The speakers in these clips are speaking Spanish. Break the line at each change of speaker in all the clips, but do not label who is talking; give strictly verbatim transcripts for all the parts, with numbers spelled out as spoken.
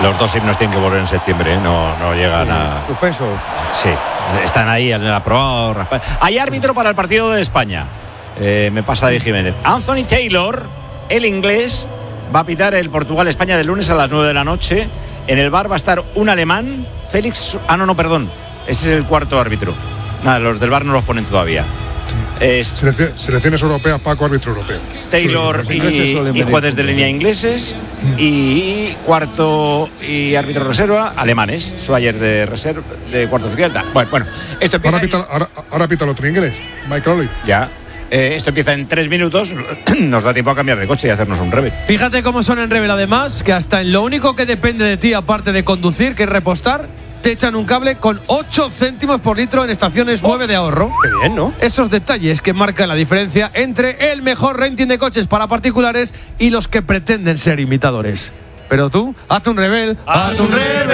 Los dos himnos tienen que volver en septiembre, ¿eh? no, no llegan sí, a...
suspensos.
Sí, están ahí en el aprobado. Hay árbitro para el partido de España. Eh, me pasa de Jiménez. Anthony Taylor, el inglés, va a pitar el Portugal-España del lunes a las nueve de la noche. En el bar va a estar un alemán, Félix... Ah, no, no, perdón. Ese es el cuarto árbitro. Nada, los del bar no los ponen todavía.
Es... Selecciones, selecciones europeas, Paco, árbitro europeo.
Taylor y, y jueces de línea ingleses. Y cuarto y árbitro reserva, alemanes. Swyer de reserva, de cuarto oficial. Bueno, bueno, esto empieza...
Ahora pita, ahora, ahora pita el otro inglés, Mike Crowley.
Ya. Eh, esto empieza en tres minutos. Nos da tiempo a cambiar de coche y hacernos un Rebel.
Fíjate cómo son en Rebel, además, que hasta en lo único que depende de ti, aparte de conducir, que es repostar, te echan un cable con ocho céntimos por litro en estaciones nueve de ahorro.
Qué bien, ¿no?
Esos detalles que marcan la diferencia entre el mejor renting de coches para particulares y los que pretenden ser imitadores. Pero tú, hazte un Rebel, hazte un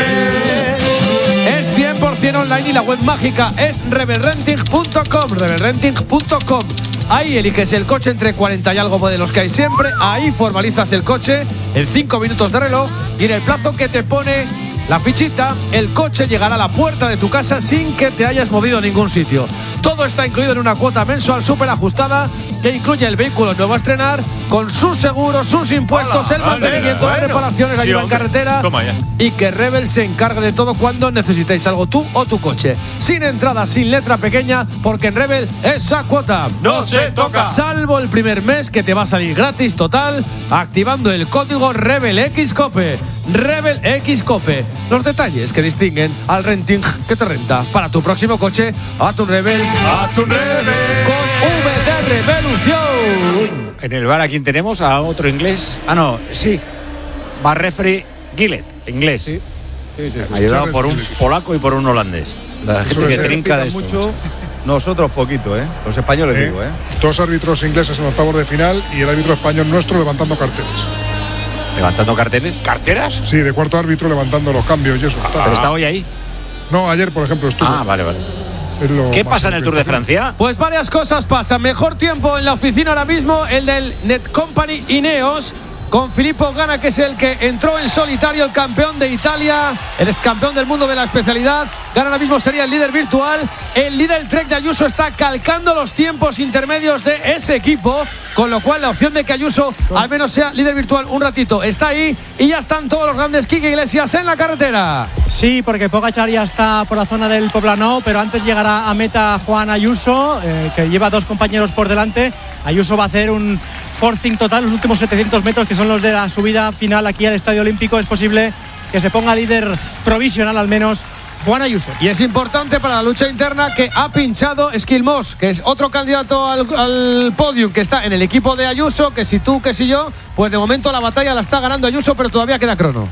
Rebel. Es cien por ciento online y la web mágica es rebel renting punto com, rebel renting punto com. Ahí eliges el coche entre cuarenta y algo modelos que hay siempre. Ahí formalizas el coche en cinco minutos de reloj y en el plazo que te pone la fichita, el coche llegará a la puerta de tu casa sin que te hayas movido a ningún sitio. Todo está incluido en una cuota mensual súper ajustada que incluye el vehículo nuevo a estrenar con sus seguros, sus impuestos, el mantenimiento, las reparaciones, la ayuda en carretera y que Rebel se encargue de todo cuando necesitéis algo tú o tu coche. Sin entrada, sin letra pequeña, porque en Rebel esa cuota
no se toca.
Salvo el primer mes que te va a salir gratis total activando el código RebelXCope. Rebel X Cope. Los detalles que distinguen al renting que te renta para tu próximo coche. A tu Rebel, a tu Rebel con V de Revolución.
En el bar, ¿a quién tenemos? ¿A otro inglés? Ah, no, sí. Bar referee Gillett, inglés. Sí, sí, sí, sí. Ayudado por un polaco y por un holandés. La gente que trinca de esto.
Mucho. Nosotros poquito, ¿eh? Los españoles eh, digo, ¿eh?
Dos árbitros ingleses en octavos de final y el árbitro español nuestro levantando carteles.
¿Levantando carteles? ¿Carteras?
Sí, de cuarto árbitro levantando los cambios y eso.
Ah, ¿pero está hoy ahí?
No, ayer, por ejemplo, estuvo.
Ah, vale, vale. ¿Qué pasa en el Tour de Francia?
Pues varias cosas pasan. Mejor tiempo en la oficina ahora mismo, el del Netcompany Ineos, con Filippo Ganna, que es el que entró en solitario, el campeón de Italia, el ex campeón del mundo de la especialidad. Ganna ahora mismo sería el líder virtual. El líder Trek de Ayuso está calcando los tiempos intermedios de ese equipo, con lo cual la opción de que Ayuso al menos sea líder virtual un ratito está ahí, y ya están todos los grandes. Quique Iglesias en la carretera.
Sí, porque Pogačar ya está por la zona del Poblenou, pero antes llegará a meta Juan Ayuso, eh, que lleva dos compañeros por delante. Ayuso va a hacer un forcing total los últimos setecientos metros, que son los de la subida final aquí al Estadio Olímpico. Es posible que se ponga líder provisional al menos Juan Ayuso.
Y es importante para la lucha interna que ha pinchado Esquilmos, que es otro candidato al, al podium, que está en el equipo de Ayuso, que si tú, que si yo, pues de momento la batalla la está ganando Ayuso, pero todavía queda crono.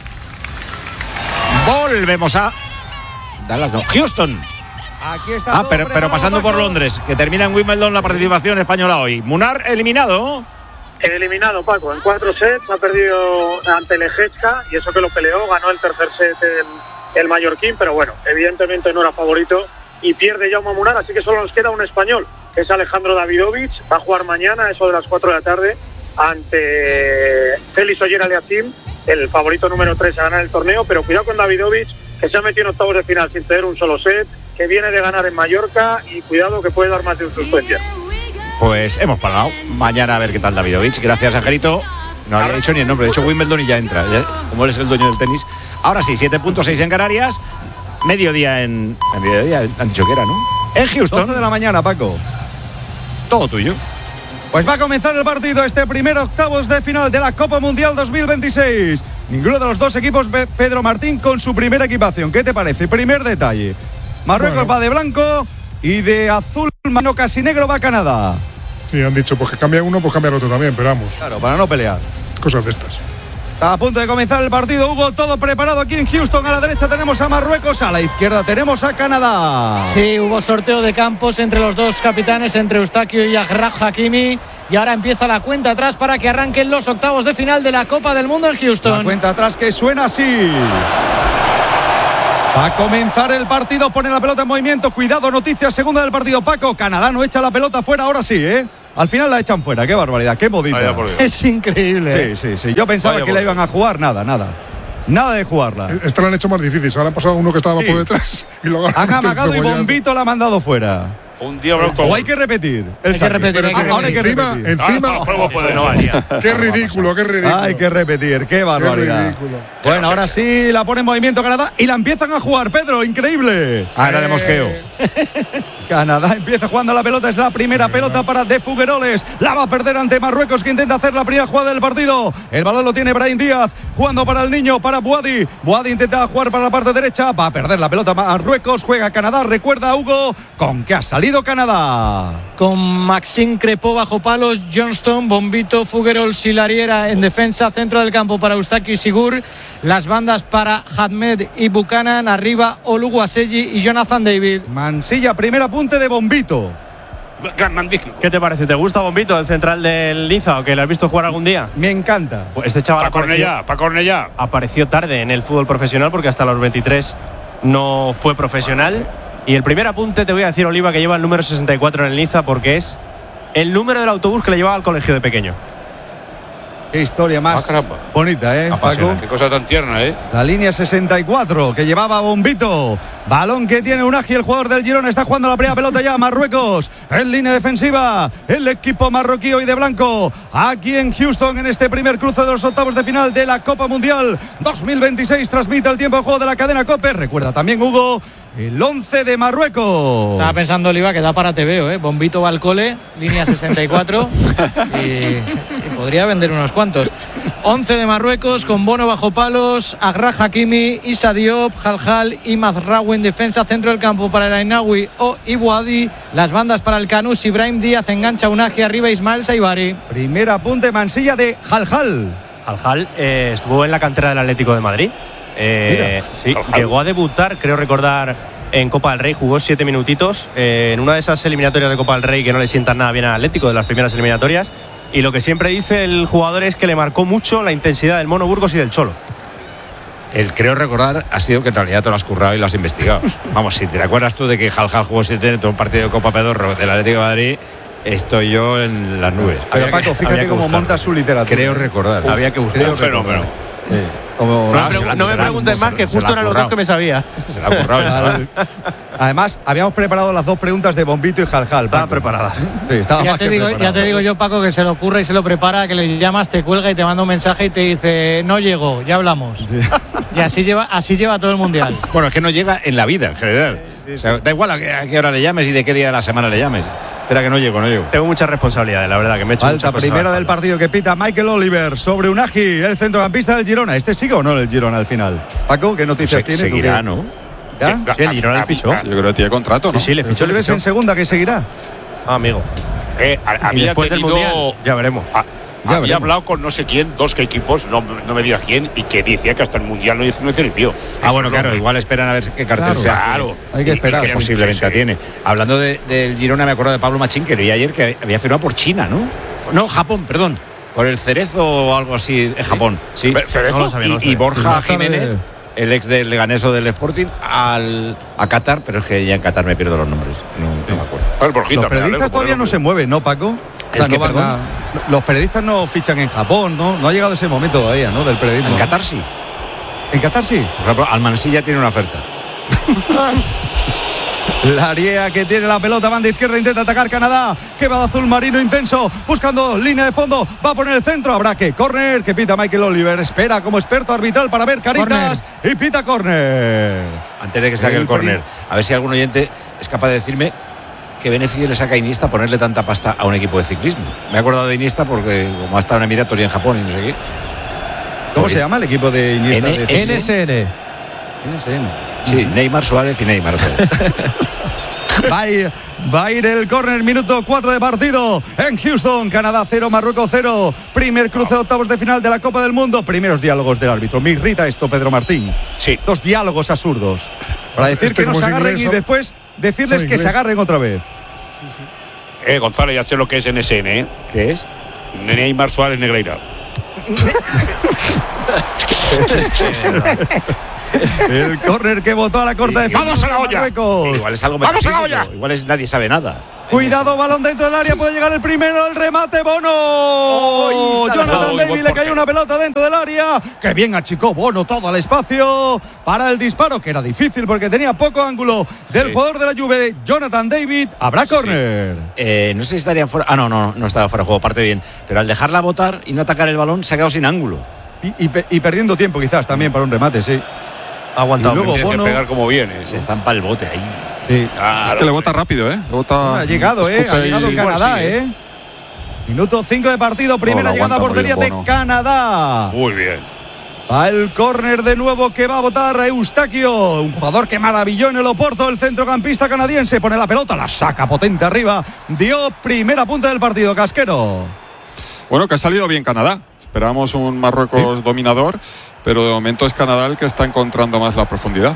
Volvemos a Dallas, no, Houston.
Aquí está.
Ah, pero, pero pasando por Londres, que termina en Wimbledon la participación española hoy. Munar eliminado.
Eliminado, Paco, en cuatro sets, ha perdido ante Leječka, y eso que lo peleó, ganó el tercer set el, el mallorquín, pero bueno, evidentemente no era favorito y pierde Jaume Munar, así que solo nos queda un español, que es Alejandro Davidovich. Va a jugar mañana, eso de las cuatro de la tarde, ante Félix Ogier-Aliassime, el favorito número tres a ganar el torneo, pero cuidado con Davidovich, que se ha metido en octavos de final sin tener un solo set, que viene de ganar en Mallorca, y cuidado que puede dar más de un suspensión.
Pues hemos parado. Mañana a ver qué tal Davidovich. Gracias, Angelito. No había dicho ni el nombre. De hecho, Wimbledon y ya entra. ¿Ya? Como él es el dueño del tenis. Ahora sí, siete punto seis en Canarias. Mediodía en... Mediodía, han dicho que era, ¿no? En Houston.
doce de la mañana, Paco.
Todo tuyo.
Pues va a comenzar el partido, este primer octavos de final de la Copa Mundial dos mil veintiséis. Ninguno de los dos equipos, Pedro Martín, con su primera equipación. ¿Qué te parece? Primer detalle. Marruecos bueno. va de blanco y de azul, mano casi negro, va Canadá.
Sí, han dicho, pues que cambia uno, pues cambia el otro también, pero vamos.
Claro, para no pelear.
Cosas de estas.
Está a punto de comenzar el partido, Hugo, todo preparado aquí en Houston. A la derecha tenemos a Marruecos, a la izquierda tenemos a Canadá.
Sí, hubo sorteo de campos entre los dos capitanes, entre Eustaquio y Achraf Hakimi. Y ahora empieza la cuenta atrás para que arranquen los octavos de final de la Copa del Mundo en Houston.
La cuenta atrás que suena así. Va a comenzar el partido, pone la pelota en movimiento. Cuidado, noticia segunda del partido, Paco. Canadá no echa la pelota fuera, ahora sí, ¿eh? Al final la echan fuera, qué barbaridad, qué modita.
Es increíble.
Sí, sí, sí. Yo pensaba Vaya que la iban a jugar, nada, nada. nada de jugarla.
Esta la han hecho más difícil. Se la han pasado a uno que estaba
Sí.
por detrás y luego
Han amagado y Bombito la ha mandado fuera.
Un diablo
O hay que repetir. El
Hay que
saque.
repetir, hay que
Ah, ahora hay que
encima,
repetir.
encima.
Ah, no, puede, no valía.
Qué ridículo, qué ridículo.
Hay que repetir, qué barbaridad.
ridículo.
Bueno, ahora sí la pone en movimiento Canadá y la empiezan a jugar, Pedro, increíble.
Ah, era de mosqueo.
Canadá empieza jugando la pelota, es la primera pelota para De Fugueroles. La va a perder ante Marruecos, que intenta hacer la primera jugada del partido. El balón lo tiene Brahim Díaz, jugando para el niño, para Boadi. Boadi intenta jugar para la parte derecha, va a perder la pelota Marruecos, juega Canadá. Recuerda, Hugo, con que ha salido Canadá.
Con Maxime Crepó bajo palos, Johnston, Bombito, Fuguerols y Lariera en defensa, centro del campo para Eustaquio y Sigur, las bandas para Ahmed y Buchanan, arriba Oluwaseyi y Jonathan David.
Mansilla, primer apunte de Bombito.
¿Qué te parece? ¿Te gusta Bombito, el central del Niza, o que lo has visto jugar algún día?
Me encanta.
Pues este chaval
Pa'
apareció,
Cornellá, pa' Cornellá.
apareció tarde en el fútbol profesional porque hasta los veintitrés no fue profesional. Y el primer apunte te voy a decir, Oliva, que lleva el número sesenta y cuatro en el Niza porque es el número del autobús que le llevaba al colegio de pequeño.
Qué historia más
Ah, caramba.
bonita, ¿eh, Paco?
Apasionante. Qué cosa tan tierna, ¿eh?
La línea sesenta y cuatro que llevaba Bombito. Balón que tiene Unagi, el jugador del Girona. Está jugando la primera pelota ya. Marruecos en línea defensiva. El equipo marroquí hoy de blanco. Aquí en Houston, en este primer cruce de los octavos de final de la Copa Mundial dos mil veintiséis. Transmite el tiempo de juego de la cadena COPE. Recuerda también, Hugo, el once de Marruecos.
Estaba pensando, Oliva, que da para T V O, ¿eh? Bombito va al cole, línea sesenta y cuatro y, y podría vender unos cuantos. once de Marruecos con Bono bajo palos, Agra Hakimi, Issa Diop, Jaljal y Mazraoui en defensa, centro del campo para el Ainawi o Ibuadi, las bandas para el Canús, Ibrahim Díaz engancha Unagi, arriba Ismael Saibari.
Primer apunte, Mansilla, de Jaljal.
Jaljal eh, estuvo en la cantera del Atlético de Madrid. Eh, sí, llegó a debutar, creo recordar, en Copa del Rey, jugó siete minutitos eh, en una de esas eliminatorias de Copa del Rey que no le sientan nada bien al Atlético, de las primeras eliminatorias. Y lo que siempre dice el jugador es que le marcó mucho la intensidad del Mono Burgos y del Cholo.
El creo recordar ha sido que en realidad te lo has currado y lo has investigado. Vamos, si te acuerdas tú de que Jaljal jugó siete en todo un partido de Copa Pedorro del Atlético de Madrid, estoy yo en las nubes.
Pero Paco, fíjate cómo monta su literatura.
Creo recordar.
Uf, había que buscar.
Un fenómeno.
Sí. Como,
No,
Ah,
me,
se la-
no
se
me
la-
preguntes
se
más,
la-
que
se
justo
la ha
eran los
currado.
dos que me sabía.
Se la ha currado el chaval.
Además, habíamos preparado las dos preguntas de Bombito y Jaljal.
Estaba
Paco.
preparada.
Sí, estaba
Ya
más
te,
que
digo,
preparado.
ya te digo yo, Paco, que se le ocurre y se lo prepara, que le llamas, te cuelga y te manda un mensaje y te dice, no llego, ya hablamos. Y así lleva, así lleva todo el mundial.
Bueno, es que no llega en la vida en general. O sea, da igual a qué, a qué hora le llames y de qué día de la semana le llames. Espera que no llego, no llego.
Tengo muchas responsabilidades, la verdad, que me he hecho
Falta
muchas cosas
primera
a la
del
espalda.
partido que pita Michael Oliver sobre Unagi, el centrocampista del Girona. ¿Este sigue o no el Girona al final? Paco, ¿qué noticias
Se-
tiene? ¿Tú
seguirá,
qué?
¿no?
¿Ya?
Sí, el Girona le fichó.
Yo creo que tiene contrato, ¿no?
Sí, sí, le
¿Tú
fichó.
le
le
ves
fichó.
en segunda que seguirá?
Ah, amigo.
Eh, a-
Y
había
después del
tenido-
Mundial, ya veremos.
a-
Ya
había
veremos.
hablado con no sé quién, dos que equipos, no, no me digas quién, y que decía que hasta el Mundial no dice no dice el tío.
Ah, bueno,
Eso
claro,
no-
igual esperan a ver qué cartel
Claro.
se hace.
Claro.
Hay que
Y- y
esperar,
que
sí,
posiblemente
sí, sí.
tiene. Hablando de- del Girona, me acuerdo de Pablo Machín, que leí ayer que había firmado por China, ¿no? No, Japón, perdón. Por el Cerezo o algo así de Japón. Sí.
Pero Cerezo.
No lo sabía, no lo
Y, y
sabía.
Borja
Más tarde-
Jiménez, el ex del Leganeso del Sporting, al, a Qatar, pero es que ya en Qatar me pierdo los nombres. No, no me acuerdo.
A ver, Borjita,
Los
me
periodistas
alegro,
todavía
por
no
el
se mueven, ¿no, Paco? O sea,
¿El qué,
no van
perdón?
a- los periodistas no fichan en Japón, ¿no? No ha llegado ese momento todavía, ¿no? Del periodismo.
En Qatar sí.
¿En Qatar sí?
Por ejemplo, Almansilla tiene una oferta.
Lariea que tiene la pelota, banda izquierda, intenta atacar Canadá, que va de azul marino intenso, buscando línea de fondo, va a poner el centro, habrá que córner, que pita Michael Oliver, espera como experto arbitral para ver caritas y pita córner.
Antes de que saque
El
el córner, a ver si algún oyente es capaz de decirme qué beneficio le saca a Iniesta ponerle tanta pasta a un equipo de ciclismo. Me he acordado de Iniesta porque como ha estado en Emiratos y en Japón y no sé qué.
¿Cómo se llama el equipo de Iniesta?
N-
de
N S N.
N S N.
Sí, Neymar, Suárez y Neymar.
Va a ir, va a ir el córner, minuto cuatro de partido en Houston, Canadá cero, Marruecos cero. Primer cruce de octavos de final de la Copa del Mundo. Primeros diálogos del árbitro. Me irrita esto, Pedro Martín.
Sí.
Dos diálogos absurdos. Para decir
Este
que no
como
se
es
agarren
inglés,
y
son-
después decirles
son
que se
inglés.
agarren otra vez.
Eh, González, ya sé lo que es N S N, ¿eh?
¿Qué es?
Neymar Suárez Negreira.
El córner que votó a la corta de
¡Vamos a la olla!
Marruecos.
Igual es algo
¡Vamos a la
metafísico,
olla!
igual es nadie sabe nada.
Cuidado, balón dentro del área, puede llegar el primero, el remate, Bono. Oh, Jonathan David le cayó una pelota dentro del área. Qué bien achicó Bono todo el espacio para el disparo, que era difícil porque tenía poco ángulo del sí. jugador de la Juve, Jonathan David. Habrá sí. córner.
Eh, no sé si estaría fuera. Ah, no, no, no estaba fuera de juego, parte bien. Pero al dejarla botar y no atacar el balón, se ha quedado sin ángulo.
Y, y, y perdiendo tiempo quizás también para un remate, sí.
Ha aguantado.
Y luego Bono, que pegar como viene.
Se zampa el bote ahí.
Sí.
Claro, es que le bota rápido, ¿eh? Le bota,
no, ha llegado, ¿eh? Ha llegado sí, Canadá, sí, ¿eh? ¿eh? Minuto cinco de partido, primera no, llegada a portería de Canadá.
Muy bien.
Va el córner de nuevo que va a votar Eustaquio, un jugador que maravilló en el Oporto, el centrocampista canadiense. Pone la pelota, la saca potente arriba. Dio primera punta del partido, Casquero.
Bueno, que ha salido bien Canadá. Esperábamos un Marruecos ¿Sí? dominador, pero de momento es Canadá el que está encontrando más la profundidad.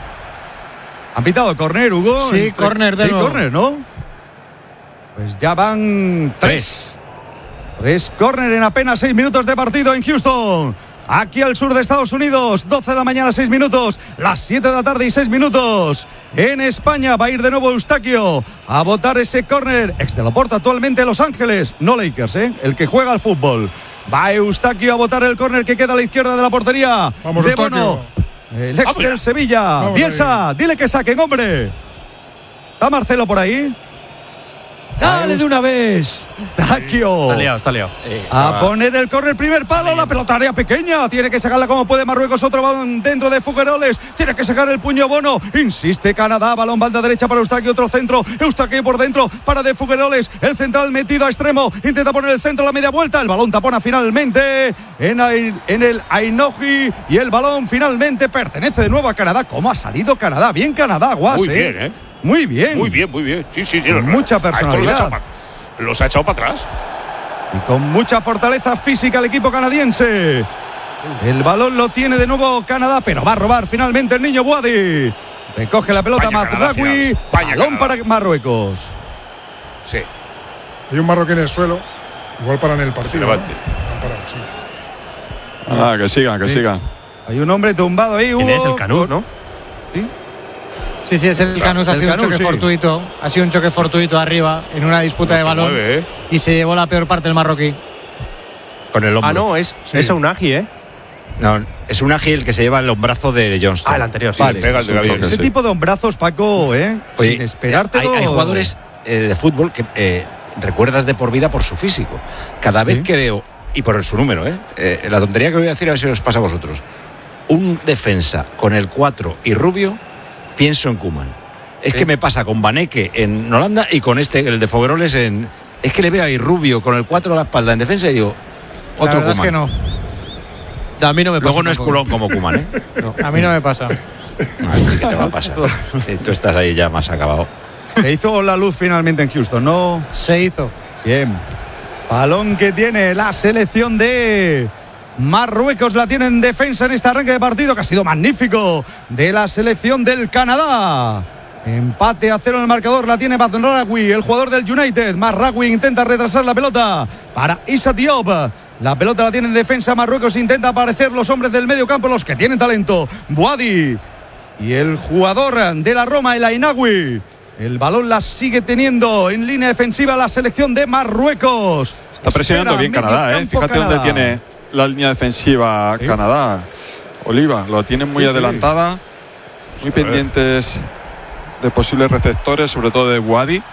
¿Han pitado córner, Hugo?
Sí, córner de
Sí,
nuevo.
córner, ¿no? Pues ya van tres. Tres córner en apenas seis minutos de partido en Houston. Aquí al sur de Estados Unidos, doce de la mañana, seis minutos, las siete de la tarde y seis minutos. En España va a ir de nuevo Eustaquio a botar ese córner. Ex de Loporto, actualmente Los Ángeles, no Lakers, ¿eh? El que juega al fútbol. Va Eustaquio a botar el córner que queda a la izquierda de la portería.
Vamos,
de
Eustaquio.
Bono. El ex
Vamos
del
ya.
Sevilla.
Vamos
Bielsa,
ahí.
dile que saquen, hombre. ¿Está Marcelo por ahí?
Dale de una vez.
Eustaquio.
Está liado, está liado.
Eh,
A
estaba...
poner el córner, primer palo, la pelota área pequeña. Tiene que sacarla como puede Marruecos, otro balón dentro de Fugueroles. Tiene que sacar el puño Bono. Insiste Canadá, balón banda derecha para Eustaquio, otro centro. Eustaquio por dentro para de Fugueroles. El central metido a extremo. Intenta poner el centro, la media vuelta. El balón tapona finalmente en, Ain, en el Ainoji. Y el balón finalmente pertenece de nuevo a Canadá. ¿Cómo ha salido Canadá? Bien Canadá, Guas.
Muy
¿eh?
bien, ¿eh?
Muy bien.
Muy bien, muy bien. Sí, sí, sí.
Con mucha personalidad.
Los ha echado para atrás.
Y con mucha fortaleza física el equipo canadiense. El balón lo tiene de nuevo Canadá, pero va a robar finalmente el niño Buadi. Recoge la pelota Mazraoui. Balón para Marruecos.
Sí.
Hay un marroquí en el suelo. Igual paran el partido.
Levante.
¿no? Han parado, sí.
Ah, que sigan, que
sí.
sigan.
Hay un hombre tumbado ahí, Hugo.
Es el Canut, ¿no?
Sí.
Sí, sí, es el Canús, ha
El
sido
Canús,
un choque
sí.
fortuito. Ha sido un choque fortuito arriba en una disputa
No
de
se
balón.
mueve, ¿eh?
Y se llevó la peor parte el marroquí.
Con el hombro.
Ah, no, es,
Sí.
es Unagi, ¿eh?
No, es un ágil que se lleva el hombrazo de Johnston.
Ah, el anterior, sí.
Vale.
Pega el de Gabriel.
Ese
sí.
tipo de hombrazos, Paco, ¿eh?
Oye,
sin esperártelo.
Hay, hay jugadores eh, de fútbol que eh, recuerdas de por vida por su físico. Cada vez
¿Sí?
que veo, y por su número, ¿eh? Eh, la tontería que voy a decir, a ver si os pasa a vosotros. Un defensa con el cuatro y rubio, pienso en Koeman. Es
Sí.
que me pasa con Baneke en Holanda y con este, el de Fogueroles en... Es que le veo ahí rubio con el cuatro a la espalda en defensa y digo,
La
otro
verdad es que
Koeman.
no. A mí no me pasa.
Luego no es
tampoco.
culón como Koeman, ¿eh?
No, a mí no me pasa.
Ay, ¿qué te va a pasar? Eh, Tú estás ahí ya más acabado.
Se hizo la luz finalmente en Houston, ¿no?
Se hizo.
Bien. Balón que tiene la selección de Marruecos, la tiene en defensa en este arranque de partido que ha sido magnífico de la selección del Canadá. Empate a cero en el marcador, la tiene Mazraoui, el jugador del United. Mazraoui intenta retrasar la pelota para Issa Diop. La pelota la tiene en defensa Marruecos, intenta aparecer los hombres del medio campo, los que tienen talento. Buadi y el jugador de la Roma, el Ainaoui. El balón la sigue teniendo en línea defensiva la selección de Marruecos.
Está presionando
Espera,
bien Canadá,
medio
¿eh?
campo
Fíjate
Canadá.
dónde tiene la línea defensiva
Sí.
Canadá. Oliva, lo tienen muy
Sí, sí.
adelantada. Muy pendientes de posibles receptores, sobre todo de Buadi. De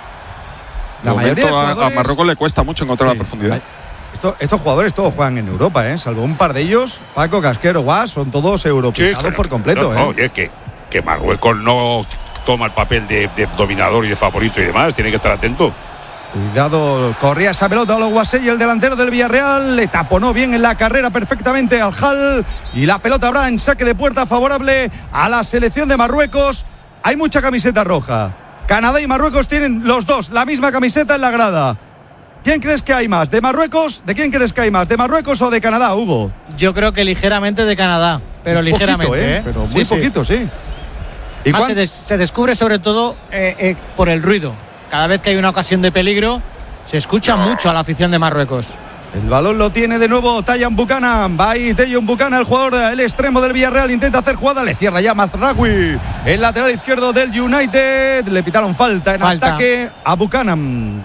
La mayoría de
momento a- a,
jugadores-
Marruecos le cuesta mucho encontrar
Sí.
la profundidad.
Esto- estos jugadores todos juegan en Europa, ¿eh? Salvo un par de ellos, Paco, Casquero, Guas, son todos europeizados
claro.
por completo.
No, no,
¿eh?
es que, que Marruecos no toma el papel de, de dominador y de favorito y demás. Tiene que estar atento.
Cuidado, corría esa pelota a los Guasell, el delantero del Villarreal, le taponó bien en la carrera perfectamente al Hall y la pelota habrá en saque de puerta favorable a la selección de Marruecos. Hay mucha camiseta roja. Canadá y Marruecos tienen los dos la misma camiseta en la grada. ¿Quién crees que hay más? ¿De Marruecos? ¿De quién crees que hay más? ¿De Marruecos o de Canadá, Hugo?
Yo creo que ligeramente de Canadá, pero
Un
ligeramente.
poquito, ¿eh?
¿eh?
Pero
Sí,
muy
sí.
poquito, sí. ¿Y
Además,
cuán-
se, des- se descubre sobre todo eh, eh, por el ruido. Cada vez que hay una ocasión de peligro, se escucha mucho a la afición de Marruecos.
El balón lo tiene de nuevo Tayan Buchanan. Va ahí Tayan Buchanan, el jugador, el extremo del Villarreal. Intenta hacer jugada, le cierra ya Mazraoui. El lateral izquierdo del United. Le pitaron falta en
Falta.
ataque a Buchanan.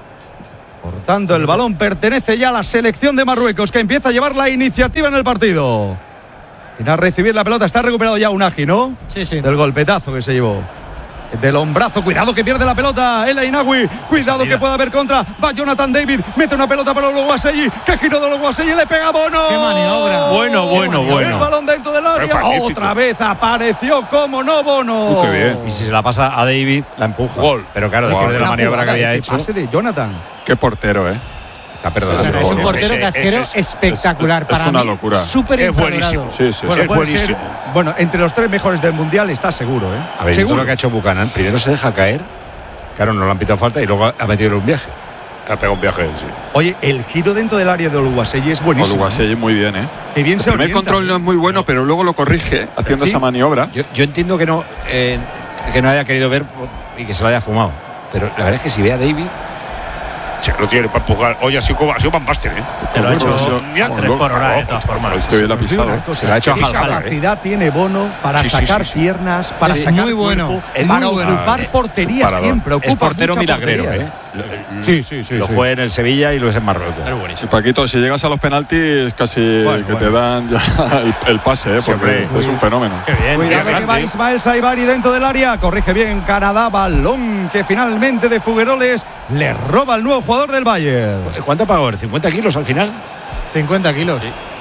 Por tanto, el balón pertenece ya a la selección de Marruecos, que empieza a llevar la iniciativa en el partido. Viene a recibir la pelota, está recuperado ya Unagi, ¿no?
Sí, sí.
Del golpetazo que se llevó. Del hombrazo, cuidado que pierde la pelota El Ainaoui, cuidado que puede haber contra. Va Jonathan David, mete una pelota para Oluwaseyi, que giró de Oluwaseyi, le pega a Bono.
¡Qué maniobra!
Bueno, bueno,
El
bueno.
balón dentro del área,
magnífico.
otra vez apareció como no Bono.
Uh, qué bien.
Y si se la pasa a David, la empuja.
Gol.
Pero claro,
Wow.
después de la
Una
maniobra que
jugada
había
de
hecho,
pase de Jonathan.
Qué portero, ¿eh?
está perdonado.
Ese
Es un
gol.
portero
Ese-
casquero
ese es-
espectacular.
es-
para
es una
mí,
locura.
Súper
Es
infravalorado.
buenísimo.
Sí, sí,
Bueno,
es
puede ser,
buenísimo.
bueno, entre los tres mejores del mundial está seguro, ¿eh?
Habéis visto
seguro.
lo que ha hecho Buchanan. Primero se deja caer, claro, no le han pitado falta y luego ha metido en un viaje.
Ha pegado un viaje, sí.
Oye, el giro dentro del área de Oluwaseyi es buenísimo.
Oluwaseyi muy bien, ¿eh?
Que bien
El
se
primer
orienta.
control no es muy bueno, pero luego lo corrige haciendo
¿Sí?
esa maniobra.
Yo, yo entiendo que no, eh, que no haya querido ver y que se lo haya fumado. Pero la verdad es que si ve a David,
Sí, lo tiene para empujar. Oye, ha sido, como- ha sido Van Basten, ¿eh?
Te lo ha hecho
Mira,
tres por hora, de todas formas.
Qué bien la ha
Os digo
pisado.
una cosa,
Se la ha hecho a
¿qué
Hal Haller,
capacidad tiene Bono para
Sí, sí,
sacar
sí, sí.
piernas, para
Sí,
sacar
muy bueno,
cuerpo,
muy
para
bueno.
ocupar
Es
portería
parador.
siempre. Ocupa
es portero
mucha
milagrero,
portería.
¿eh?
Sí, sí, sí.
lo
sí.
fue en el Sevilla y lo es en Marruecos.
Es buenísimo.
Y Paquito, si llegas a los penaltis, casi
Bueno,
que
bueno.
te dan ya el, el pase, ¿eh? Porque
hombre.
este es un fenómeno.
Qué bien.
Cuidado
qué
que va
grande.
Ismael Saibari dentro del área. Corrige bien Canadá. Balón que finalmente de Fugueroles le roba al nuevo jugador del Bayern.
¿Cuánto pagó? ¿cincuenta kilos al final?
cincuenta kilos.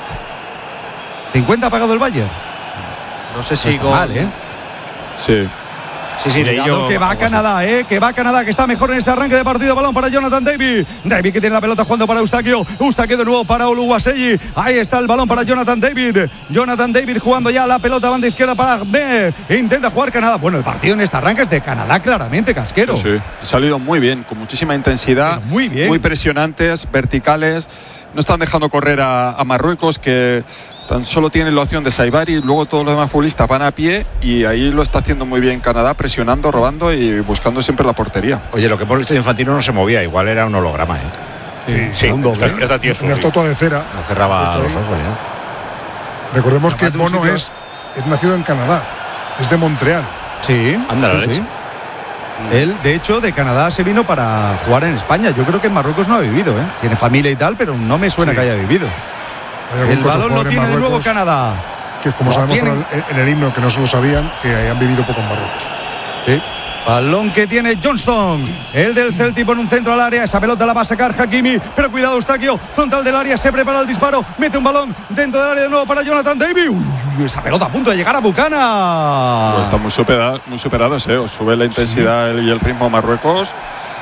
cincuenta ha pagado el Bayern.
No sé
No
si
está
con.
mal, ¿eh?
Sí.
Sí, sí, leí
Cuidado
yo.
que va
algo así.
Canadá, eh, que va Canadá, que está mejor en este arranque de partido. Balón para Jonathan David. David que tiene la pelota jugando para Eustaquio. Eustaquio de nuevo para Oluwaseyi. Ahí está el balón para Jonathan David. Jonathan David jugando ya la pelota, banda izquierda para B. Intenta jugar Canadá. Bueno, el partido en este arranque es de Canadá, claramente, Casquero.
Sí, ha salido muy bien, con muchísima intensidad,
Pero muy bien.
muy presionantes, verticales. No están dejando correr a, a Marruecos, que tan solo tiene la opción de Saibari, y luego todos los demás futbolistas van a pie, y ahí lo está haciendo muy bien Canadá, presionando, robando y buscando siempre la portería.
Oye, lo que hemos visto de Infantino no se movía, igual era un holograma, ¿eh?
Sí, sí.
un doble.
Esta, esta tía es un
Una estatua de cera.
No cerraba
Esto
los
es-
ojos, ¿no?
Recordemos que
Capaz de un
Bono
sitio-
es, es nacido en Canadá, es de Montreal.
Sí,
Anda la
sí,
leche.
sí. Él, de hecho, de Canadá se vino para jugar en España. Yo creo que en Marruecos no ha vivido, ¿eh? Tiene familia y tal, pero no me suena
Sí.
que haya vivido.
Hay algún
El
otro
balón lo
jugador en
tiene de nuevo
Marruecos
Canadá.
Que como
Lo
sabemos
tienen.
en el, en el himno, que no se lo sabían, que han vivido poco en Marruecos.
Sí. Balón que tiene Johnston, el del Celtic, pone un centro al área. Esa pelota la va a sacar Hakimi, pero cuidado, Eustaquio, frontal del área, se prepara el disparo, mete un balón dentro del área de nuevo para Jonathan David. Uy, uy, uy, esa pelota a punto de llegar a Bucana.
Pues están muy, supera- muy superados, ¿eh? Os sube la intensidad y el ritmo a Marruecos.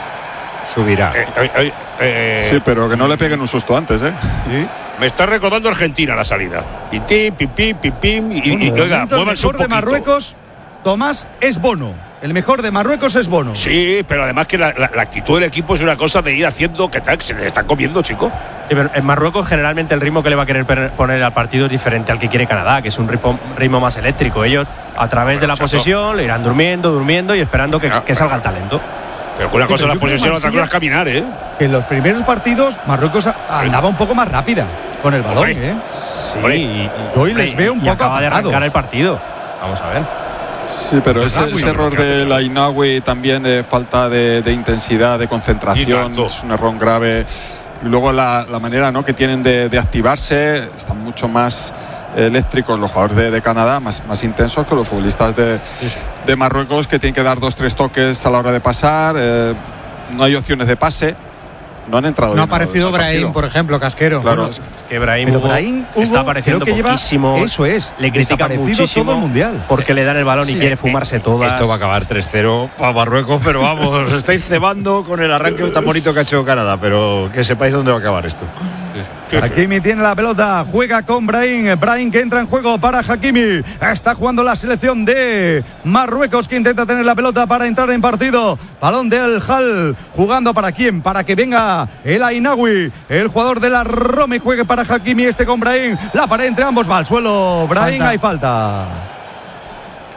Subirá.
Eh, eh, eh, eh,
Sí, pero que no le peguen un susto antes, ¿eh?
Sí.
Me está recordando Argentina la salida. Pim, pim, pim, pim, pim, pim, y,
Bueno,
y,
de
oiga,
momento el
muévanse un
mejor de
poquito.
Marruecos, Tomás, es Bono. El mejor de Marruecos es Bono.
Sí, pero además que la, la- la actitud del equipo es una cosa de ir haciendo que tal, que se le están comiendo, chicos.
Sí, pero en Marruecos generalmente el ritmo que le va a querer per- poner al partido es diferente al que quiere Canadá, que es un ritmo, ritmo más eléctrico. Ellos a través de la
exacto.
posesión le irán durmiendo, durmiendo y esperando que,
Claro,
que salga el
claro.
talento.
Pero que una
Sí,
cosa es
pero
la
yo creo que
posesión, otra cosa
Mansilla-
es caminar, ¿eh?
Que en los primeros partidos Marruecos a- andaba un poco más rápida con el balón,
Hombre.
¿eh?
Sí,
Hombre,
y, y-
hoy les veo un
y
poco
acaba de
apagados.
arrancar el partido. Vamos a ver.
Sí, pero ese,
Ainaoui,
ese error de la Ainaoui también de falta de, de intensidad, de
Y
concentración,
tanto.
es un error grave. Y luego la, la manera, ¿no?, que tienen de, de activarse, están mucho más eléctricos los jugadores de, de Canadá, más, más intensos que los futbolistas de, de Marruecos, que tienen que dar dos, tres toques a la hora de pasar. Eh, no hay opciones de pase. No han entrado
No ha
bien al-
aparecido
al
Brahim,
partido.
por ejemplo, Casquero.
Claro,
Bueno,
Que Brahim,
Pero
Hugo
Brahim Hugo
está apareciendo
creo que lleva-
poquísimo.
eso es,
Le critican
desaparecido
muchísimo
todo el mundial.
porque le dan el balón y
Sí,
quiere
eh,
fumarse todas.
Esto va a acabar tres cero para Marruecos, pero vamos, os estáis cebando con el arranque tan bonito que ha hecho Canadá, pero que sepáis dónde va a acabar esto.
Hakimi tiene la pelota, juega con Brahim. Brahim que entra en juego para Hakimi. Está jugando la selección de Marruecos, que intenta tener la pelota para entrar en partido. Balón del Hal, jugando para quién, para que venga el Ainaoui, el jugador de la Roma, y juegue para Hakimi, este con Brahim. La pared entre ambos, va al suelo Brahim,
Falta.
hay falta.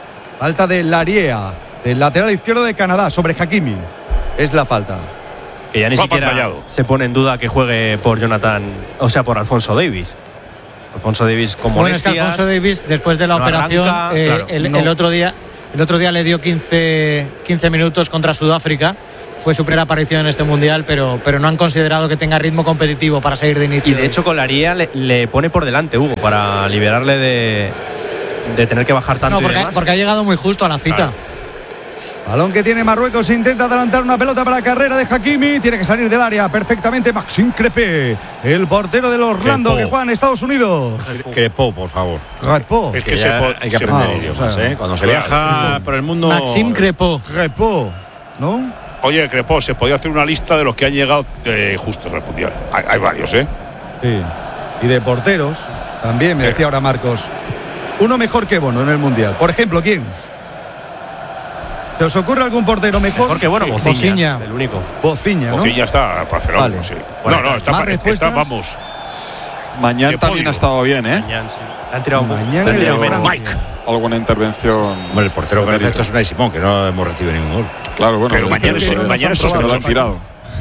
Falta de Lariea, del lateral izquierdo de Canadá, sobre Hakimi. Es la falta.
Que ya ni
Lo ha
siquiera
pantallado.
se pone en duda que juegue por Jonathan, o sea, por Alfonso Davies. Alfonso Davies con
Bueno, es que
molestias.
Alfonso Davies, después de la
no
operación,
arranca,
eh,
claro,
el,
no.
el otro día, el otro día le dio quince, quince minutos contra Sudáfrica. Fue su primera aparición en este mundial, pero, pero no han considerado que tenga ritmo competitivo para salir de inicio.
Y de hecho, con la Ría le, le pone por delante, Hugo, para liberarle de, de tener que bajar tanto.
No,
y
porque,
demás.
porque ha llegado muy justo a la cita.
Claro.
Balón que tiene Marruecos, intenta adelantar una pelota para la carrera de Hakimi, tiene que salir del área perfectamente Maxime Crépé, el portero del Orlando
Crepó.
que juega en Estados Unidos.
Crepó, por favor.
Crepó.
Es que
Que
se
ya
po-
hay que
se-
aprender
Ah,
idiomas,
o sea,
¿eh? Cuando se
claro.
viaja por el mundo.
Maxime Crépé.
Crepó, ¿no?
Oye, Crepó, se podía hacer una lista de los que han llegado eh, justos al mundial. Hay, hay varios, ¿eh?
Sí. Y de porteros, también me
Sí.
decía ahora Marcos. Uno mejor que Bono en el Mundial. Por ejemplo, ¿quién? ¿Se os ocurre algún portero mejor?
Mejor que bueno,
Sí,
Bociña,
Bociña.
el único.
Bociña, ¿no?
Bociña está para fenómeno,
Vale.
sí.
Bueno,
no, no, está,
¿más
para- está,
respuestas?
vamos.
Mañana
¿Qué
también
podio?
ha estado bien, ¿eh?
Mañana, sí. Le han tirado un poco.
Mañana
Le han
el
tirado
de
menos.
Francia.
Alguna intervención.
Hombre, el portero que
Mérito.
perfecto es Unai Simón, que no hemos recibido ningún gol.
Claro, bueno,
Pero
este
mañana
que
es-
nos
mañana
han
es
probado, lo han
sospechoso.
tirado.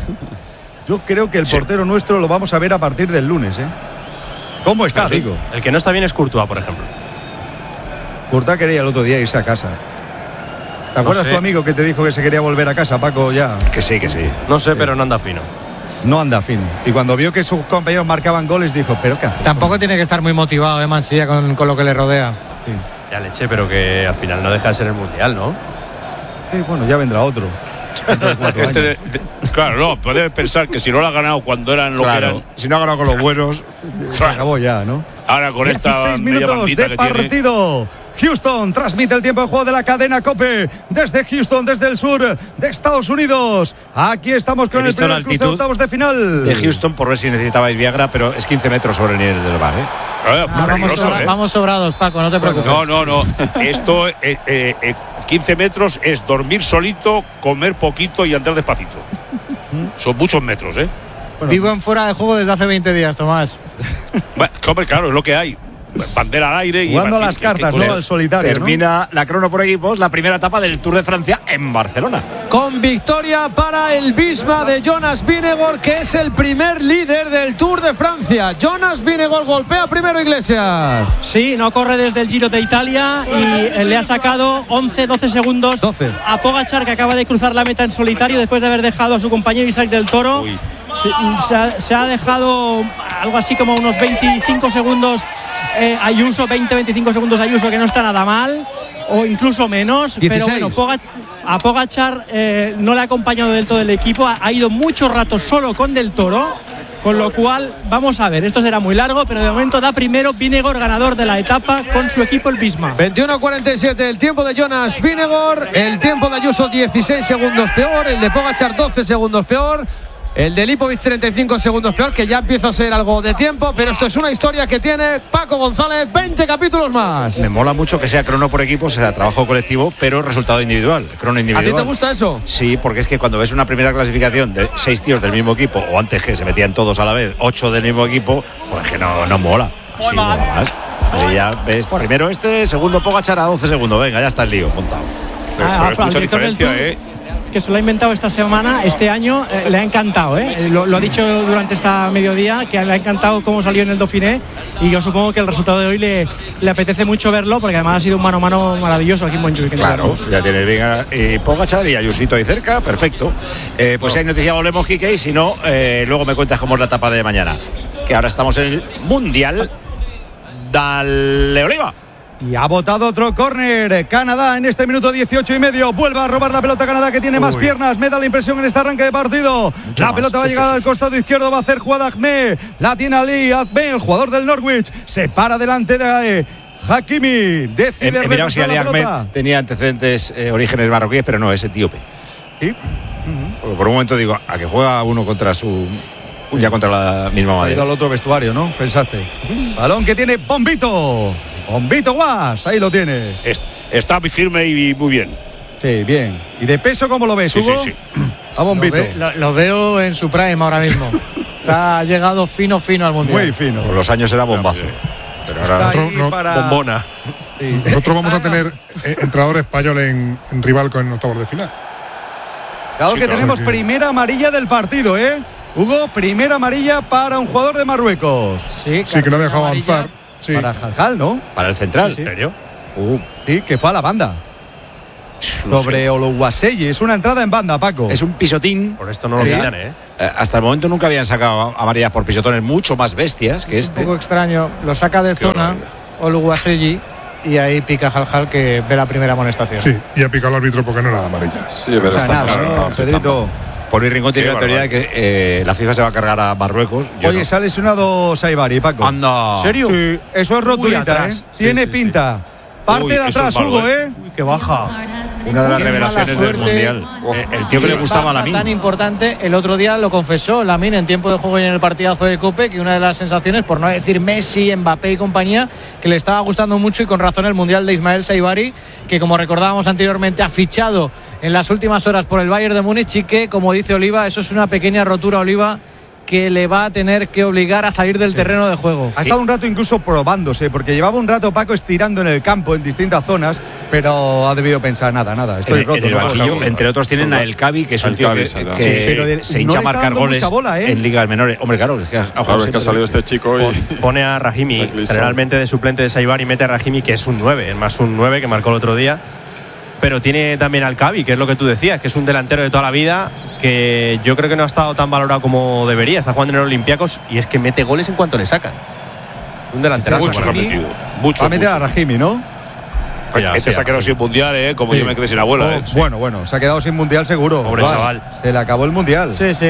Yo creo que el
Sí.
portero nuestro lo vamos a ver a partir del lunes, ¿eh? ¿Cómo está,
Sí.
digo?
El que no está bien es Courtois, por ejemplo.
Curta quería el otro día irse a casa. ¿Te acuerdas
sé.
tu amigo que te dijo que se quería volver a casa, Paco? Ya
Que sí, que sí.
No sé, pero no anda fino.
no anda fino. Y cuando vio que sus compañeros marcaban goles, dijo, ¿pero qué haces?
Tampoco tiene que estar muy motivado, eh, Mansilla, con, con lo que le rodea.
Sí.
Ya le eché, pero que al final no deja de ser el mundial, ¿no?
Sí, bueno, ya vendrá otro. Dentro de cuatro
Este
años.
de- de- claro, no, puedes pensar que si no lo ha ganado cuando eran lo que
Claro.
eran,
Si no ha ganado con los buenos.
Se
claro,
acabó ya, ¿no?
ahora con esta
dieciséis
media
minutos
bandita
de
que tiene.
partido. Houston transmite el tiempo de juego de la cadena COPE desde Houston, desde el sur de Estados Unidos. Aquí estamos con
He
el
visto la
primer cruce de
altitud
octavos de final.
De Houston, por ver si necesitabais Viagra, pero es quince metros sobre el nivel del bar, ¿eh?
Ah,
Ah, vamos,
peligroso,
sobra-
¿eh?
vamos sobrados, Paco, no te preocupes.
No, no, no. Esto, eh, eh, eh, quince metros es dormir solito, comer poquito y andar despacito. Son muchos metros, ¿eh?
Vivo en fuera de juego desde hace veinte días, Tomás.
Bueno, hombre, claro, es lo que hay. Bandera al aire y.
Jugando a
en fin,
las
qué-
cartas,
qué
¿no?
cosas.
Al solitario, ¿no?
Termina la crono por equipos, la primera etapa del Tour de Francia en Barcelona.
Con victoria para el Bisma de Jonas Vingegaard, que es el primer líder del Tour de Francia. Jonas Vingegaard golpea primero Iglesias.
Sí, no corre desde el Giro de Italia y eh, le ha sacado once, doce segundos
doce.
a Pogačar, que acaba de cruzar la meta en solitario después de haber dejado a su compañero Isaac del Toro.
Uy.
Se, se ha, se ha dejado algo así como unos veinticinco segundos eh, Ayuso, veinte, veinticinco segundos Ayuso, que no está nada mal, o incluso menos.
dieciséis.
Pero bueno, Poga- a Pogačar eh, no le ha acompañado del todo el equipo, ha, ha ido mucho rato solo con del Toro. Con lo cual, vamos a ver, esto será muy largo, pero de momento da primero Vingegaard, ganador de la etapa con su equipo el Bisma.
veintiuno cuarenta y siete el tiempo de Jonas Vingegaard, el tiempo de Ayuso dieciséis segundos peor, el de Pogačar doce segundos peor. El de Lipovic treinta y cinco segundos peor, que ya empieza a ser algo de tiempo, pero esto es una historia que tiene Paco González, veinte capítulos más.
Me mola mucho que sea crono por equipos, sea trabajo colectivo, pero resultado individual, crono
¿A
individual.
ti te gusta eso?
Sí, porque es que cuando ves una primera clasificación de seis tíos del mismo equipo, o antes que se metían todos a la vez, ocho del mismo equipo, pues que no, no mola. Sí, mola más. Así ya ves, primero este, segundo Pogačar a doce segundos, venga, ya está el lío montado.
Pero,
Ah,
pero es
al
mucha
director del
diferencia,
Tour,
¿eh?
que se lo ha inventado esta semana, este año, eh, le ha encantado, ¿eh? Eh, lo, lo ha dicho durante esta mediodía, que le ha encantado cómo salió en el Dauphiné, y yo supongo que el resultado de hoy le, le apetece mucho verlo, porque además ha sido un mano a mano maravilloso aquí en Montjuic.
Claro, ya tiene bien y Pogačar y Ayusito ahí cerca, perfecto. Eh, pues si hay noticia volvemos, Quique, y si no, eh, luego me cuentas cómo es la etapa de mañana. Que ahora estamos en el Mundial. Dale, Oliva.
Y ha votado otro córner. Canadá en este minuto dieciocho y medio. Vuelve a robar la pelota Canadá, que tiene más piernas. Me da la impresión en este arranque de partido. La
más.
pelota va a llegar al costado izquierdo. Va a hacer jugada Ahmed. La tiene Ali Ahmed, el jugador del Norwich. Se para delante de eh, Hakimi. Decide
He, he mirado si
retrasar
Ali
la
Ahmed
pelota.
tenía antecedentes, eh, orígenes marroquíes, pero no, es etíope.
Sí.
Porque por un momento digo, a que juega uno contra su. Ya contra la misma
Ha ido
madera.
al otro vestuario, ¿no? Pensaste. Balón que tiene Bombito. Bombito Guas. Ahí lo tienes.
Est- Está muy firme y muy bien.
Sí, bien. ¿Y de peso cómo lo ves,
Sí, sí,
Hugo?
sí.
A Bombito.
Lo, ve- lo- lo veo en su prime ahora mismo. Está llegado fino, fino al mundial.
Muy fino.
Por los años era bombazo. Pero ahora.
Está ahí
Nosotros no-
para-
Bombona.
Nosotros vamos a tener eh, entrenador español en, en rival con octavos de final.
Dado
Sí,
que
claro,
tenemos
sí.
primera amarilla del partido, ¿eh? Hugo, primera amarilla para un jugador de Marruecos.
Sí,
Sí, que no ha dejado
amarilla.
avanzar. Sí.
Para Jaljal, ¿no?
Para el central.
Sí, sí.
¿En serio? Uh,
Sí, que fue a la banda.
no
Sobre
sé.
Oluwaseyi. Es una entrada en banda, Paco.
Es un pisotín.
Por esto no lo
Sí.
quitan, ¿eh?
Eh, Hasta el momento nunca habían sacado amarillas por pisotones mucho más bestias que
Es
este.
un poco extraño. Lo saca de zona Oluwaseyi y ahí pica Jaljal, que ve la primera amonestación.
Sí, y ha picado el árbitro porque no era de amarilla.
Sí, pero
O sea,
está
nada,
claro,
¿no,
está- está
Pedrito?
Por ir Rincón tiene
Qué
la teoría de que eh, la FIFA se va a cargar a Marruecos. Yo
Oye,
no.
se ha lesionado Saibari, Paco.
Anda.
¿En serio?
Sí, eso es rotulita,
atrás.
¿eh? Tiene
Sí, sí,
pinta. Parte
Uy,
de
eso es
atrás,
malo,
Hugo,
¿eh?
¿eh?
Uy, qué baja.
Una de las
Qué
revelaciones
mala
del
suerte.
Mundial. Eh, el tío que le
Qué
gustaba a
baja
Lamine.
tan importante, el otro día lo confesó Lamine en tiempo de juego y en el partidazo de Cope, que una de las sensaciones, por no decir Messi, Mbappé y compañía, que le estaba gustando mucho y con razón el Mundial de Ismael Saibari, que como recordábamos anteriormente ha fichado en las últimas horas por el Bayern de Múnich y que, como dice Oliva, eso es una pequeña rotura, Oliva, que le va a tener que obligar a salir del terreno de juego.
Ha estado un rato incluso probándose, porque llevaba un rato Paco estirando en el campo en distintas zonas, pero ha debido pensar nada, nada. Estoy
En,
roto.
en el
no puedo
banquillo,
salir.
entre otros, tienen a El Cabi, que es un
El
tío
Cabi,
que,
sí,
que
sí,
pero de-
se
no
hincha
le
a
está
marcar
dando
goles
mucha bola, ¿eh?
en ligas menores. Hombre, claro, es que ha jugado
Claro, es que
siempre
ha salido
desde-
este chico y.
Pone a Rahimi,
Tranquilizado.
generalmente de suplente de Saibar, y mete a Rahimi, que es un nueve, es más un nueve que marcó el otro día. Pero tiene también al Cabi, que es lo que tú decías, que es un delantero de toda la vida, que yo creo que no ha estado tan valorado como debería. Está jugando en los Olympiacos y es que mete goles en cuanto le sacan. Un delantero.
Mucho se ha metido. Mucho.
Va a meter a
mucho.
Rahimi, ¿no?
Pues
Ya,
este
sí,
se ha quedado sin mundial, ¿eh? Como
Sí.
yo me quedé sin abuela,
Oh,
¿eh?
Bueno, bueno, se ha quedado sin mundial seguro.
Pobre
Va,
chaval.
Se le acabó el mundial.
Sí, sí.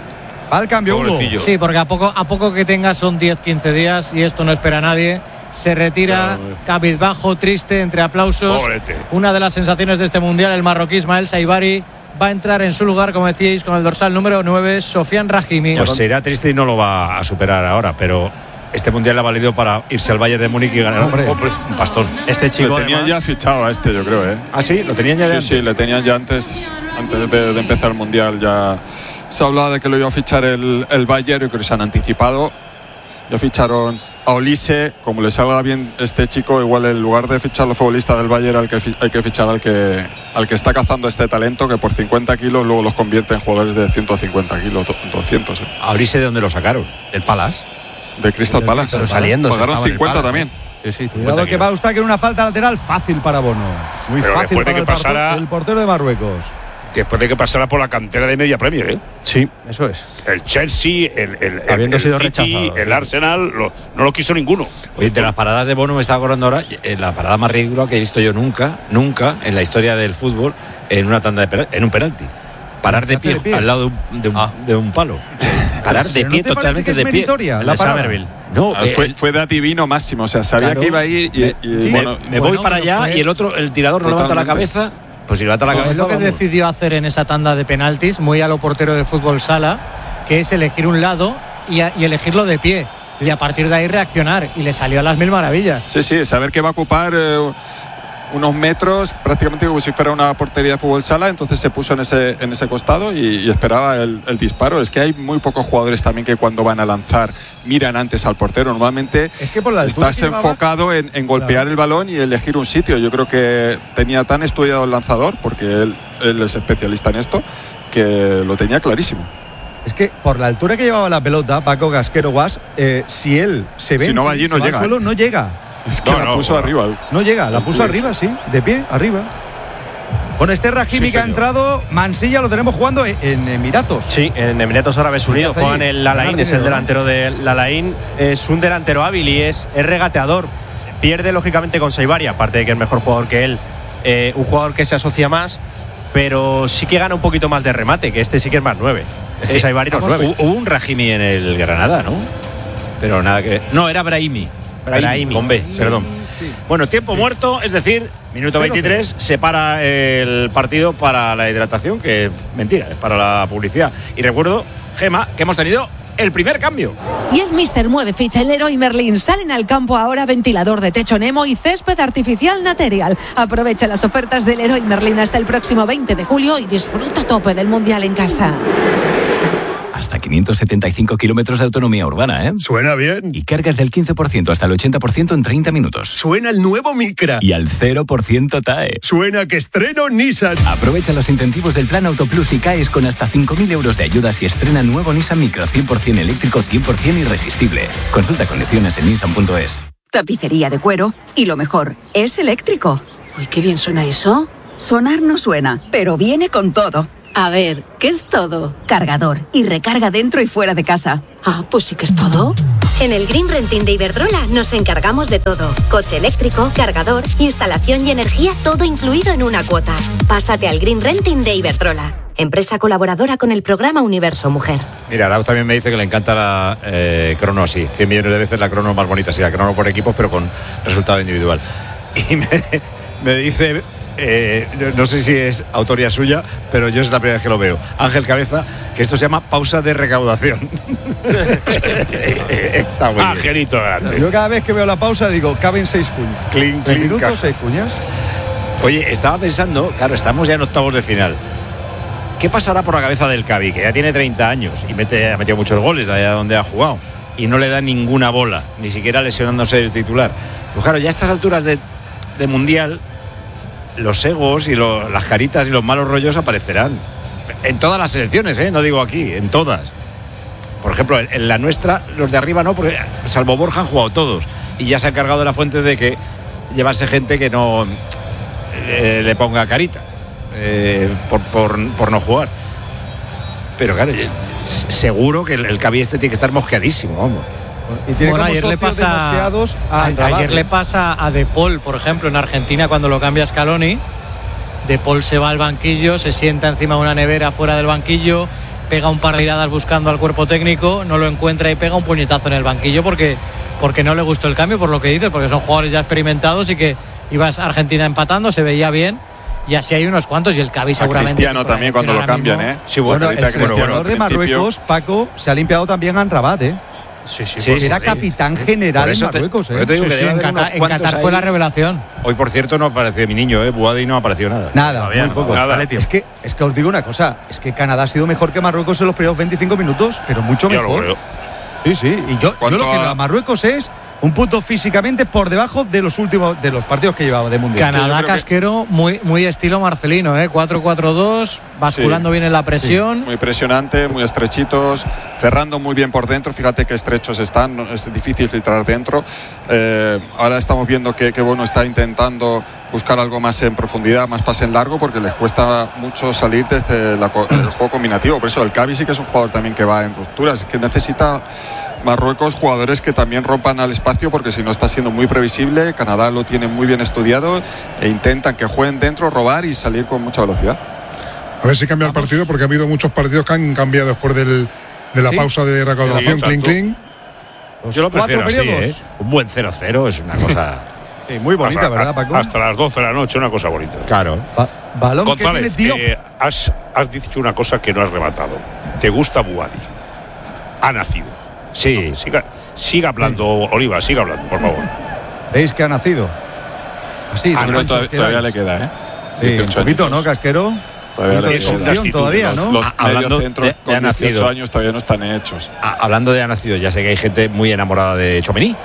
Al cambio, Hugo.
Pobrecillo.
Sí, porque a poco, a poco que tenga son diez quince días y esto no espera a nadie. Se retira
Claro.
cabizbajo, triste, entre aplausos.
Pobrete.
Una de las sensaciones de este mundial, el marroquí Ismael Saibari, va a entrar en su lugar, como decíais, con el dorsal número nueve, Sofian Rahimi.
Pues será triste y no lo va a superar ahora, pero este mundial le ha valido para irse al Bayern de Múnich y ganar
Hombre.
un pastón.
Este
Le
chico,
tenían
además,
ya fichado a este, yo creo, ¿eh?
Ah, sí, lo tenían ya de
Sí, sí, le tenían ya antes, antes de, de empezar el Mundial. Ya se hablaba de que lo iba a fichar el, el Bayern, yo creo que se han anticipado. Ya ficharon a Olise, como le salga bien este chico, igual en lugar de fichar los futbolistas del Bayern hay que, fi- hay que fichar al que, al que está cazando este talento, que por cincuenta kilos luego los convierte en jugadores de ciento cincuenta kilos, do- doscientos. ¿eh?
Abrirse de dónde lo sacaron.
el Palace.
De Crystal Palace.
Pero saliendo. se
Pagaron
estaba en el
cincuenta
Palace.
también.
Sí, sí,
Cuidado
cincuenta
que va a gustar que una falta lateral fácil para Bono. Muy
Pero
fácil
después de
para
que
el, portero-
pasara-
el portero de Marruecos.
Después de que pasara por la cantera de Media Premier, ¿eh?
Sí, eso es.
El Chelsea, el, el, el,
Habiendo
el
sido
City,
rechazado.
el Arsenal, lo- no lo quiso ninguno.
Oye, de las paradas de Bono me estaba acordando ahora, eh, la parada más ridícula que he visto yo nunca, nunca en la historia del fútbol en una tanda de penal- en un penalti. Parar de
Hace
pie,
de pie.
al lado de un, de un-
Ah.
de un palo. Parar de
Pero ¿no
pie
te parece
totalmente
que es
de pie.
meritoria
El
la
de
parada?
Somerville.
No,
Ah,
eh,
fue,
el-
fue de adivino máximo, o sea, sabía
Claro.
que iba ahí y, y,
Sí,
bueno,
me, me voy
bueno,
para
pero
allá
fue-
y el otro, el tirador no levanta la
Totalmente.
cabeza. Pues si levanta la
Es
cabeza.
lo que
vamos.
decidió hacer en esa tanda de penaltis, muy a lo portero de fútbol sala, que es elegir un lado y, a- y elegirlo de pie. Y a partir de ahí reaccionar. Y le salió a las mil maravillas.
sí, sí, saber que va a ocupar eh, unos metros prácticamente como si fuera una portería de fútbol sala, entonces se puso en ese, en ese costado y, y esperaba el, el disparo. Es que hay muy pocos jugadores también que cuando van a lanzar miran antes al portero. Normalmente
Es que por la altura
estás
que llevaba-
enfocado en, en golpear
Claro.
el balón y elegir un sitio. Yo creo que tenía tan estudiado el lanzador, porque él, él es especialista en esto, que lo tenía clarísimo.
Es que por la altura que llevaba la pelota, Paco Gasquero Guas, eh, si él se ve
Si no va allí, no
al
llega,
suelo,
¿eh?
no llega.
Es que
No,
la
no,
puso
no.
arriba.
No llega, la
El
puso
tío.
arriba, sí, de pie, arriba. Bueno, este Rahimi
Sí,
que ha
señor.
entrado, Mansilla lo tenemos jugando en- en Emiratos.
Sí, en Emiratos Árabes Unidos
hace allí?
juegan el
Ganar
Lalain, es
dinero,
el
¿no?
delantero del Lalain. Es un delantero hábil y es, es regateador. Pierde lógicamente con Saibari, aparte de que es mejor jugador que él, eh, un jugador que se asocia más, pero sí que gana un poquito más de remate, que este sí que es más nueve. Es que
Eh,
Saibari no es
vamos,
nueve.
Hubo un Rahimi en el Granada, ¿no? Pero nada que. No, era Brahimi. Brahimi,
Brahimi.
con B, perdón. Bueno, tiempo muerto, es decir, minuto veintitrés, se para el partido para la hidratación, que es mentira, es para la publicidad. Y recuerdo, Gema, que hemos tenido el primer cambio.
Y el Mister mueve ficha el Leroy Merlin. Salen al campo ahora ventilador de techo Nemo y césped artificial Material. Aprovecha las ofertas del Leroy Merlin hasta el próximo veinte de julio y disfruta a tope del Mundial en casa.
Hasta quinientos setenta y cinco kilómetros de autonomía urbana, ¿eh?
Suena bien.
Y cargas del quince por ciento hasta el ochenta por ciento en treinta minutos.
Suena el nuevo Micra.
Y al cero por ciento T A E.
Suena que estreno Nissan.
Aprovecha los incentivos del Plan Autoplus y caes con hasta cinco mil euros de ayudas y estrena nuevo Nissan Micra cien por ciento eléctrico, cien por ciento irresistible. Consulta condiciones en nissan punto es.
Tapicería de cuero y lo mejor, es eléctrico.
Uy, qué bien suena eso.
Sonar no suena, pero viene con todo.
A ver, ¿qué es todo?
Cargador y recarga dentro y fuera de casa.
Ah, pues sí que es todo.
En el Green Renting de Iberdrola nos encargamos de todo. Coche eléctrico, cargador, instalación y energía, todo incluido en una cuota. Pásate al Green Renting de Iberdrola, empresa colaboradora con el programa Universo Mujer.
Mira, Arau también me dice que le encanta la eh, crono así. cien millones de veces la crono más bonita, sí, la crono por equipos, pero con resultado individual. Y me, me dice... Eh, no, no sé si es autoría suya, pero yo es la primera vez que lo veo. Ángel Cabeza, que esto se llama pausa de recaudación. Está muy
Angelito grande.
Yo cada vez que veo la pausa digo, caben seis cuñas.
Clean,
¿Tres
clean,
minutos,
ca-
seis cuñas?
Oye, estaba pensando, claro, estamos ya en octavos de final. ¿Qué pasará por la cabeza del Cavi, que ya tiene treinta años y mete, ha metido muchos goles de allá donde ha jugado y no le da ninguna bola, ni siquiera lesionándose el titular? Pues claro, ya a estas alturas de, de Mundial, los egos y lo, las caritas y los malos rollos aparecerán en todas las selecciones, ¿eh? No digo aquí, en todas. Por ejemplo, en, en la nuestra, los de arriba no, porque salvo Borja han jugado todos y ya se ha encargado de la fuente de que llevarse gente que no eh, le ponga carita eh, por, por, por no jugar. Pero claro, seguro que el, el Cavi este tiene que estar mosqueadísimo, vamos.
Y tiene
bueno,
como
ayer le
socio de
pasa
mosqueados a
a-
Andrade.
ayer le pasa a De Paul, por ejemplo, en Argentina cuando lo cambia Scaloni. De Paul se va al banquillo, se sienta encima de una nevera fuera del banquillo, pega un par de miradas buscando al cuerpo técnico, no lo encuentra y pega un puñetazo en el banquillo porque, porque no le gustó el cambio, por lo que dices, porque son jugadores ya experimentados y que ibas a Argentina empatando, se veía bien. Y así hay unos cuantos y el Cavi seguramente.
A Cristiano también cuando lo cambian, ¿eh?
Sí, bueno, el seleccionador de Marruecos, Paco, se ha limpiado también a Anrabat, ¿eh?
Sí, sí,
sí, era sí. capitán general en Marruecos, ¿eh?
Te digo
Sí,
que
sí,
debe
en
haber
Qatar-
unos
en
cuantos
Qatar fue
ahí.
la revelación.
Hoy, por cierto, no apareció mi niño, ¿eh? Buadi no apareció nada.
Nada,
Todavía
muy
no,
poco.
nada.
Es que, es que os digo una cosa, es que Canadá ha sido mejor que Marruecos en los primeros veinticinco minutos, pero mucho
Yo lo
mejor.
creo.
Sí, sí, y yo, yo lo que veo a Marruecos es un punto físicamente por debajo de los últimos de los partidos que llevaba de Mundial.
Canadá casquero, muy, muy estilo Marcelino, ¿eh? cuatro cuatro dos, basculando
Sí.
bien en la presión.
Sí, muy presionante, muy estrechitos, cerrando muy bien por dentro. Fíjate qué estrechos están, no- es difícil filtrar dentro. Eh, ahora estamos viendo que, que Bono está intentando buscar algo más en profundidad, más pase en largo, porque les cuesta mucho salir desde la co- el juego combinativo. Por eso el Cavi sí que es un jugador también que va en rupturas, que necesita Marruecos jugadores que también rompan al espacio, porque si no está siendo muy previsible. Canadá lo tiene muy bien estudiado e intentan que jueguen dentro, robar y salir con mucha velocidad.
A ver si cambia el partido, porque ha habido muchos partidos que han cambiado después del, de la
Sí.
pausa de recaudación. Clean, clean.
Yo lo prefiero
cuatro
así,
periodos.
¿eh? Un buen cero cero es una cosa...
Sí, muy bonita,
Hasta-
¿verdad, Paco?
Hasta las doce de la noche, una cosa bonita.
Claro.
Balón
González,
que tiene Diop.
eh, has, has dicho una cosa que no has rematado. ¿Te gusta Buadi? Ha nacido.
Sí.
No, siga, siga hablando, Oliva, siga hablando, por favor.
¿Veis que ha nacido? Así,
Ah,
de
pero
manchos
todavía,
que
todavía
dais.
le queda, ¿eh?
Sí, un
dieciocho
poquito,
añitos.
¿no, Casquero?
Todavía
Un poquito
le
de
queda.
solución todavía, ¿no?
Los
Ah, hablando
mediocentros
de- de
con
ha
dieciocho
nacido.
años todavía no están hechos.
Ah, hablando de ha nacido, ya sé que hay gente muy enamorada de Tchouaméni.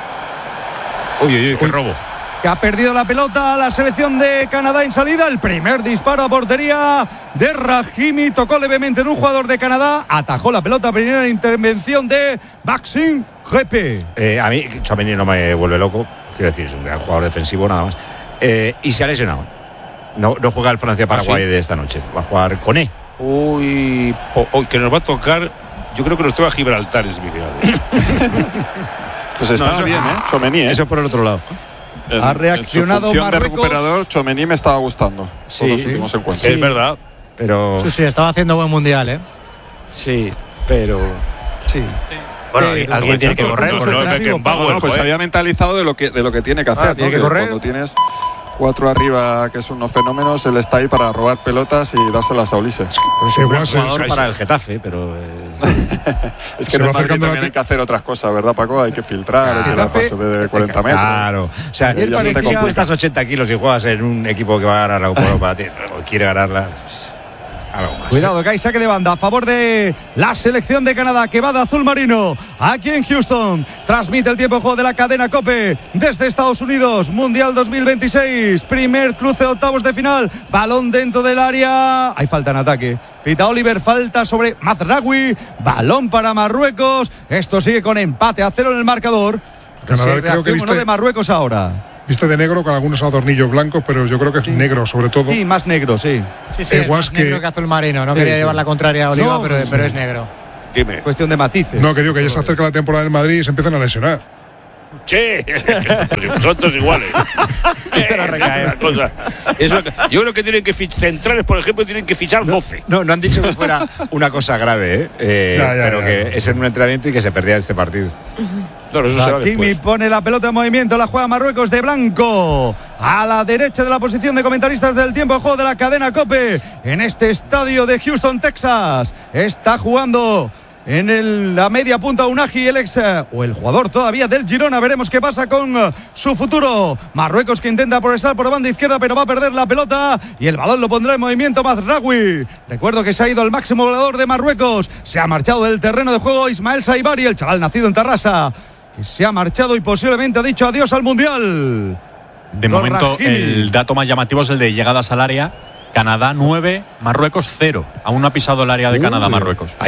Uy, uy, uy, qué robo.
Que ha perdido la pelota la selección de Canadá en salida. El primer disparo a portería de Rahimi. Tocó levemente en un jugador de Canadá. Atajó la pelota. Primera intervención de Maxime Jepe.
Eh, a mí, Tchouaméni no me vuelve loco. Quiero decir, es un gran jugador defensivo, nada más. Eh, y se ha lesionado. No, no juega el Francia-Paraguay
¿Ah, sí?
de esta noche. Va a jugar con E.
Uy, po- hoy que nos va a tocar, yo creo que nos toca Gibraltar en semifinales.
Pues está
No, eso-
bien, ¿eh? Tchouaméni, ¿eh?
Eso por el otro lado.
En-
Ha reaccionado
en su función de
Marruecos.
recuperador, Tchouaméni me estaba gustando.
Sí,
todos los
sí.
últimos encuentros.
Es verdad.
Pero.
Sí, sí, estaba haciendo buen mundial, ¿eh?
Sí, pero.
Sí.
Bueno,
Eh,
alguien tiene que
no,
correr.
no,
no,
no,
Beckenbauer,
no, pues
joder.
había mentalizado de lo que de lo que tiene que hacer,
Ah, tiene
¿no?
que correr.
Cuando tienes cuatro arriba, que son unos fenómenos, él está ahí para robar pelotas y dárselas a Ulises.
Pues
Sí,
un gran
igual se-
jugador
se-
para el Getafe, pero. eh,
Es
Se
que en
va
el Madrid
acercando
también
la-
hay que hacer otras cosas, ¿verdad, Paco? Hay que filtrar, hay que dar
Getafe-
pases de cuarenta metros.
Claro. O sea,
Ayer
si,
ya se te
si
complica.
cuestas ochenta kilos y juegas en un equipo que va a ganar la Europa o quiere ganarla. pues,
Algo más.
Cuidado, que hay saque de banda a favor de la selección de Canadá, que va de azul marino aquí en Houston. Transmite el tiempo de juego de la cadena COPE desde Estados Unidos. Mundial dos mil veintiséis. Primer cruce de octavos de final. Balón dentro del área. Hay falta en ataque. Pita Oliver, falta sobre Mazraoui. Balón para Marruecos. Esto sigue con empate a cero en el marcador.
Canadá,
Sí,
creo que
reacción o no
viste-
de Marruecos ahora.
Viste de negro con algunos adornillos blancos, pero yo creo que es negro sobre todo.
Sí, más negro, sí.
Sí, sí, es
Igual
más
que-
negro que azul marino. No
Sí,
quería
sí.
llevar la contraria a Oliva,
No,
pero,
sí.
pero es negro.
Dime.
Cuestión de matices.
No, que digo que ya se acerca la temporada del Madrid y se empiezan a lesionar.
Che, que son todos iguales. Eh, una cosa. Eso- yo creo que tienen que fichar centrales, por ejemplo, tienen que fichar doce.
No, no han dicho que fuera una cosa grave, ¿eh? Eh,
Ya, ya,
pero
ya.
que es en un entrenamiento y que se perdía este partido.
Claro, eso será
Hakimi
después.
pone la pelota en movimiento, la juega Marruecos de blanco a la derecha de la posición de comentaristas del tiempo de juego de la cadena COPE en este estadio de Houston, Texas. Está jugando en el- la media punta Unagi, el ex eh, o el jugador todavía del Girona. Veremos qué pasa con eh, su futuro. Marruecos que intenta progresar por la banda izquierda, pero va a perder la pelota y el balón lo pondrá en movimiento Mazraoui. Recuerdo que se ha ido el máximo goleador de Marruecos. Se ha marchado del terreno de juego Ismael Saibari, el chaval nacido en Tarrasa, que se ha marchado y posiblemente ha dicho adiós al Mundial.
De
Con
momento,
Rahimi.
el dato más llamativo es el de llegadas al área. Canadá nueve, Marruecos cero. Aún no ha pisado el área de Canadá, Marruecos.